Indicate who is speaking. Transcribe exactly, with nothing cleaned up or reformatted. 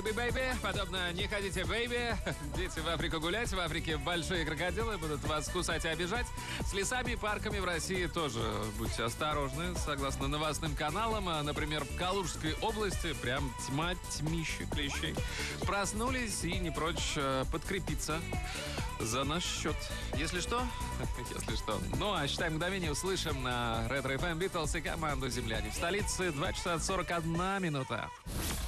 Speaker 1: Бэйби, бэйби. Подобно не ходите, бэйби. Дети в Африку гулять. В Африке большие крокодилы будут вас кусать и обижать. С лесами и парками в России тоже будьте осторожны. Согласно новостным каналам, например, в Калужской области прям тьма тьмища клещей. Проснулись и не прочь подкрепиться за наш счет. Если что, если что. Ну, а считаем мгновение, услышим на Ретро эф эм Битлз и команду «Земляне». В столице два часа сорок одна минута.